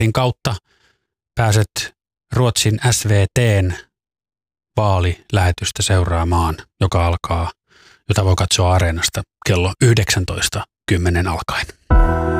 kautta pääset Ruotsin SVT:n vaalilähetystä seuraamaan, jota voi katsoa Areenasta kello 19:10 alkaen.